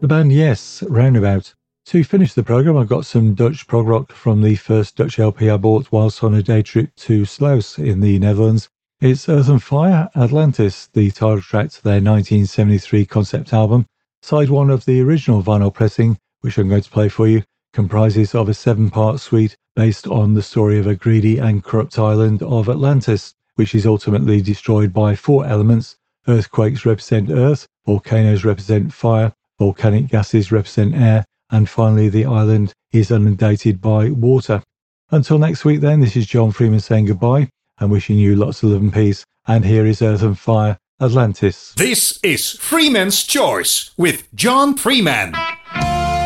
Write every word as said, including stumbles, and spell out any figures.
The band Yes, Roundabout. To finish the programme, I've got some Dutch prog rock from the first Dutch L P I bought whilst on a day trip to Sluis in the Netherlands. It's Earth and Fire, Atlantis, the title track to their nineteen seventy-three concept album. Side one of the original vinyl pressing, which I'm going to play for you, comprises of a seven-part suite based on the story of a greedy and corrupt island of Atlantis, which is ultimately destroyed by four elements. Earthquakes represent earth, volcanoes represent fire, volcanic gases represent air, and finally the island is inundated by water. Until next week then, this is John Freeman saying goodbye and wishing you lots of love and peace. And here is Earth and Fire, Atlantis. This is Freeman's Choice with John Freeman.